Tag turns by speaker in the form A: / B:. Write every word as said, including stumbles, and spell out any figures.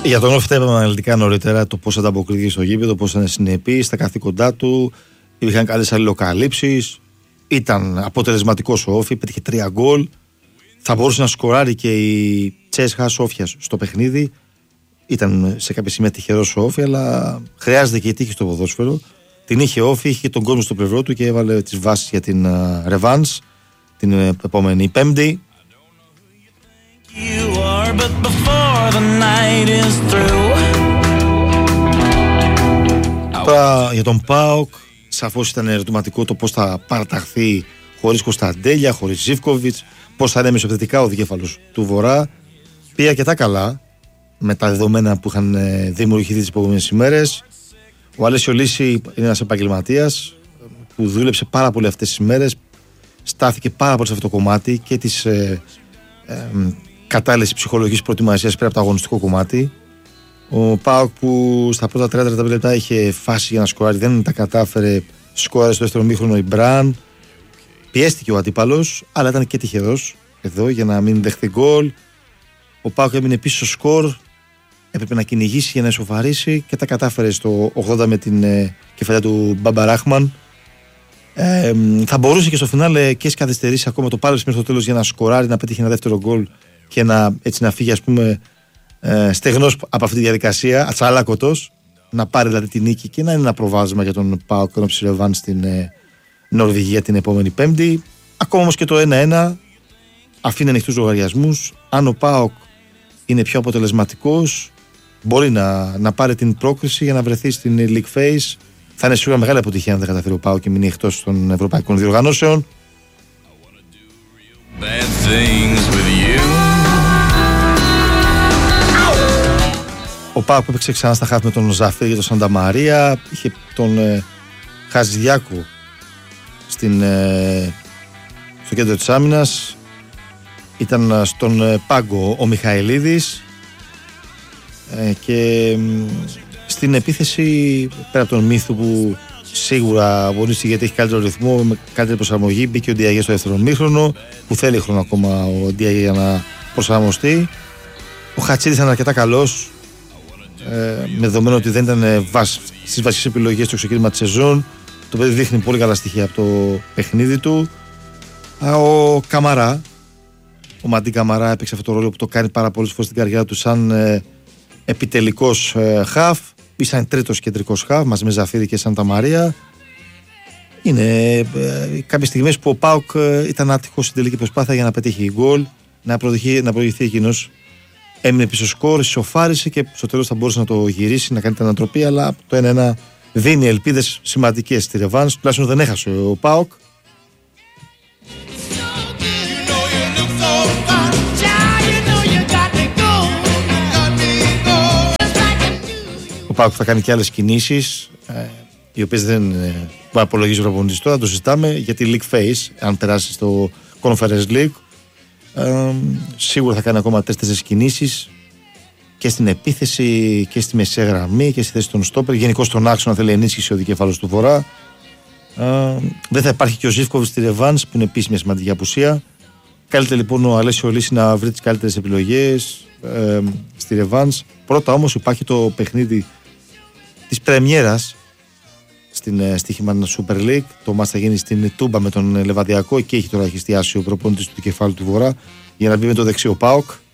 A: Για τον Όφη τα είπαμε αναλυτικά νωρίτερα, το πώς ανταποκρίθηκε στο γήπεδο, πώς ήταν συνεπής στα καθήκοντά του, υπήρχαν καλές αλληλοκαλύψεις, ήταν αποτελεσματικός ο Όφη, πέτυχε τρία γκολ, θα μπορούσε να σκοράρει και η Τσέσχα Σόφιας στο παιχνίδι, ήταν σε κάποια σημεία τυχερός ο Όφη, αλλά χρειάζεται και η τύχη στο ποδόσφαιρο. Την είχε ο Όφη, είχε και τον κόσμο στο πλευρό του και έβαλε τις βάσεις για την ρεβάνς την επόμενη Πέμπτη. Τώρα για τον ΠΑΟΚ σαφώς ήταν ερωτηματικό το πώς θα παραταχθεί χωρίς Κωνσταντέλια, χωρίς Ζίβκοβιτς, πώς θα είναι μεσοπαιδευτικά ο δικέφαλος του Βορρά. Πήγε αρκετά καλά με τα δεδομένα που είχαν δημιουργηθεί τις επόμενες ημέρες. Ο Αλέσιο Λύση είναι ένας επαγγελματίας που δούλεψε πάρα πολύ αυτές τις ημέρες, στάθηκε πάρα πολύ σε αυτό το κομμάτι και της ε, ε, κατάλληλης ψυχολογικής προετοιμασίας πέρα από το αγωνιστικό κομμάτι. Ο ΠΑΟΚ που στα πρώτα τριάντα τριάντα πέντε λεπτά είχε φάση για να σκοράρει, δεν τα κατάφερε, σκόραρε στο δεύτερο μήχρονο η Μπραν. Πιέστηκε ο αντίπαλος, αλλά ήταν και τυχερός εδώ για να μην δεχθεί γκολ. Ο ΠΑΟΚ έμεινε πίσω στο σκορ, έπρεπε να κυνηγήσει για να ισοφαρίσει και τα κατάφερε στο ογδόντα με την ε, κεφαλιά του Μπαμπαράχμαν. Ε, θα μπορούσε και στο φινάλε και στις καθυστερήσεις ακόμα το πάλεψε μέχρι το τέλος για να σκοράρει, να πετύχει ένα δεύτερο γκολ και να, έτσι, να φύγει, ας πούμε, ε, στεγνός από αυτή τη διαδικασία, ατσαλάκωτος, να πάρει δηλαδή τη νίκη και να είναι ένα προβάδισμα για τον ΠΑΟΚ και τον Ψιλεβάν στην ε, Νορβηγία την επόμενη Πέμπτη. Ακόμα όμως και το ένα ένα αφήνει ανοιχτούς λογαριασμούς. Αν ο ΠΑΟΚ είναι πιο αποτελεσματικός, μπορεί να, να πάρει την πρόκριση για να βρεθεί στην League Phase. Θα είναι σίγουρα μεγάλη αποτυχία αν δεν καταφέρει ο ΠΑΟΚ και μείνει εκτός των ευρωπαϊκών διοργανώσεων. Ο ΠΑΟΚ έπαιξε ξανά στα χάφη με τον Ζαφίρ για τον Σάντα Μαρία. Είχε τον ε, Χαζιδιάκο στην, ε, στο κέντρο της άμυνας. Ήταν στον ε, πάγκο ο Μιχαηλίδης ε, και ε, στην επίθεση, πέρα από τον Μύθου που σίγουρα αγωνίστηκε γιατί έχει καλύτερο ρυθμό, με καλύτερη προσαρμογή, μπήκε ο Ντιαγέ στο δεύτερο μήχρονο που θέλει χρόνο ακόμα ο Ντιαγέ για να προσαρμοστεί. Ο Χατσίδης ήταν αρκετά καλός, ε, με δεδομένο ότι δεν ήταν βασ, στις βασικές επιλογές στο ξεκίνημα της σεζόν. Το παιδί δείχνει πολύ καλά στοιχεία από το παιχνίδι του. Ο Καμαρά, ο Μαντί Καμαρά έπαιξε αυτό το ρόλο που το κάνει πάρα πολλές φορές στην καριέρα του σαν ε, επιτελικός ε, χαφ, ή σαν τρίτος κεντρικός χαφ μαζί με Ζαφίρη και Σάντα Μαρία. Είναι ε, κάποιες στιγμές που ο ΠΑΟΚ ε, ήταν άτυχος στην τελική προσπάθεια για να πετύχει γκολ, να προηγηθεί, να προηγηθεί εκείνος. Έμεινε πίσω σκορ, ισοφάρισε και στο τέλος θα μπορούσε να το γυρίσει, να κάνει την ανατροπή, αλλά το ένα ένα δίνει ελπίδες σημαντικές στη ρεβάνς, τουλάχιστον δεν έχασε ο ΠΑΟΚ. Ο ΠΑΟΚ θα κάνει και άλλες κινήσεις, ε, οι οποίες δεν ε, απολογίζει ο προπονητής τώρα, το συζητάμε για τη League Phase, αν περάσει στο Conference League. Ε, σίγουρα θα κάνει ακόμα τέσσερις κινήσεις και στην επίθεση και στη μεσαία γραμμή και στη θέση των στόπερ. Γενικώς στον άξονα θέλει ενίσχυση ο δικέφαλος του Βορρά. Ε, δεν θα υπάρχει και ο Ζίβκοβιτς στη ρεβάνς, που είναι επίσης μια σημαντική απουσία. Καλύτερα λοιπόν ο Αλέσιο Λύση να βρει τις καλύτερες επιλογές ε, στη ρεβάνς. Πρώτα όμως υπάρχει το παιχνίδι της πρεμιέρας στην ε, στοίχημα Super League. Το μάτς θα γίνει στην Τούμπα με τον Λεβαδιακό. Εκεί έχει τώρα εστιάσει ο προπονητής του δικεφάλου του Βορρά για να μπει με το δεξιό ΠΑΟΚ.